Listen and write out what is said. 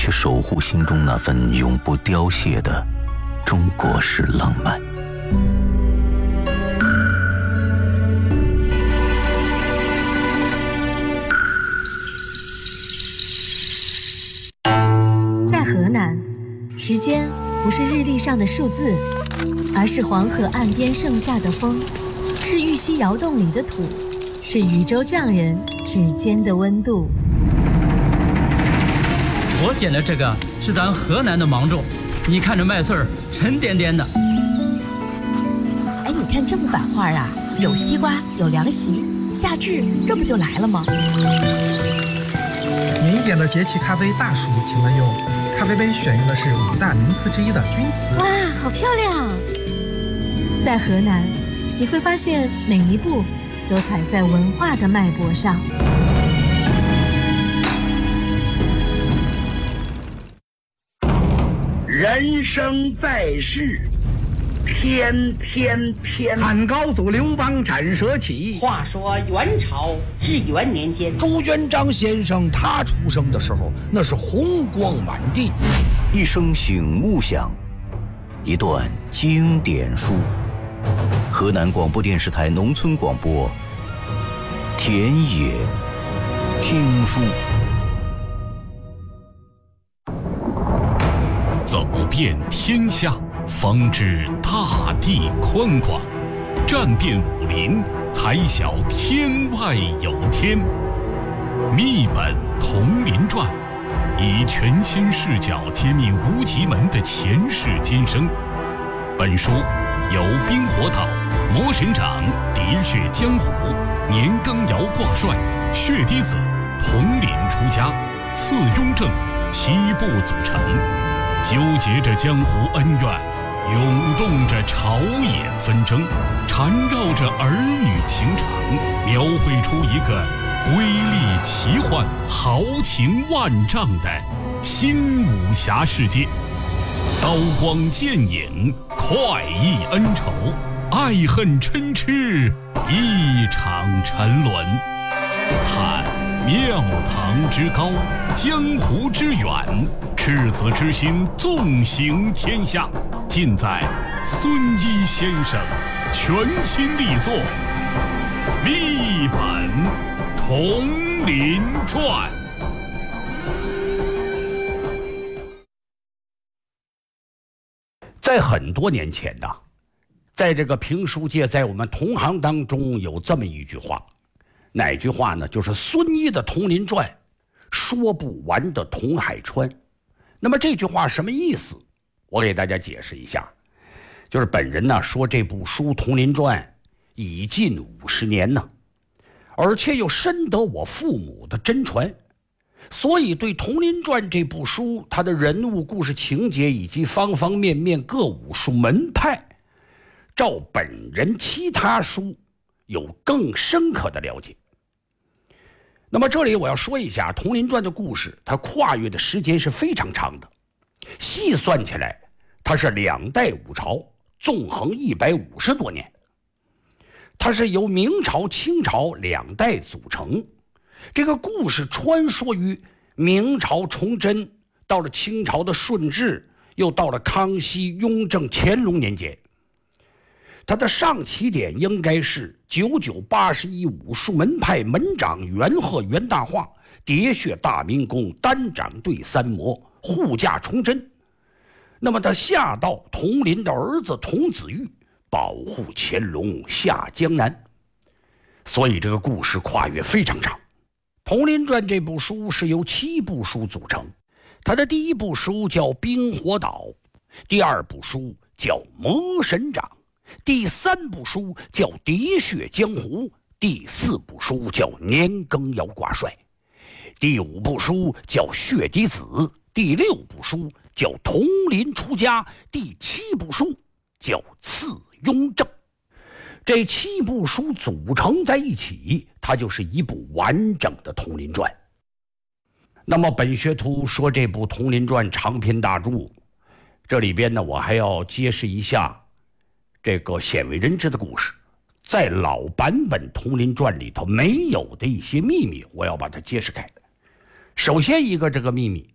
却守护心中那份永不凋谢的中国式浪漫。 在河南，时间不是日历上的数字，而是黄河岸边盛夏的风，是玉溪窑洞里的土，是禹州匠人指尖的温度。 我捡的这个是咱河南的芒种，你看这麦穗儿沉甸甸的。 哎，你看这幅版画啊，有西瓜，有凉席，夏至这不就来了吗？ 您点的节气咖啡大暑，请问用咖啡杯选用的是5大名词之一的钧瓷。 哇，好漂亮！ 在河南，你会发现每一步都踩在文化的脉搏上。 人生在世，偏偏汉高祖刘邦斩蛇起。 话说元朝至元年间， 朱元璋先生他出生的时候，那是红光满地。 一声醒悟响，一段经典书。河南广播电视台农村广播，田野听书。 走遍天下，方知大地宽广；战遍武林，才晓天外有天。秘本同林传，以全新视角揭秘无极门的前世今生。本书由冰火岛、魔神掌、喋血江湖、年羹尧挂帅、血滴子、统领出家、次雍正7部组成，纠结着江湖恩怨，涌动着朝野纷争，缠绕着儿女情长，描绘出一个瑰丽奇幻、豪情万丈的新武侠世界。刀光剑影，快意恩仇，爱恨嗔痴，一场沉沦。看庙堂之高，江湖之远，赤子之心纵行天下，尽在孙一先生全新力作《秘本同林传》。 在很多年前呢，在这个评书界，在我们同行当中有这么一句话，哪句话呢？就是孙一的《同林传》，说不完的同海川。那么这句话什么意思？我给大家解释一下。就是本人呢说这部书《同林传》已近50年呢，而且又深得我父母的真传，所以对《同林传》这部书，它的人物、故事情节以及方方面面各武术门派，照本人其他书有更深刻的了解。那么这里我要说一下《同林传》的故事，它跨越的时间是非常长的，细算起来，它是2代5朝，纵横150多年。它是由明朝、清朝2代组成。这个故事穿梭于明朝崇祯，到了清朝的顺治，又到了康熙、雍正、乾隆年间。它的上起点应该是9981武术门派门长袁鹤、袁大化、喋血大明宫、单掌对三魔、护驾崇祯。那么他下到统领的儿子童子玉，保护乾隆下江南。所以这个故事跨越非常长。《同林传》这部书是由7部书组成，它的第1部书叫《冰火岛》，第2部书叫《魔神掌》，第3部书叫《喋血江湖》，第4部书叫《年羹尧挂帅》，第5部书叫《血滴子》，第6部书叫《统领出家》，第7部书叫《次雍正》。这7部书组成在一起，它就是一部完整的《同林传》。那么本学徒说这部《同林传》长篇大著，这里边呢，我还要揭示一下这个鲜为人知的故事，在老版本《同林传》里头没有的一些秘密，我要把它揭示开。首先一个这个秘密，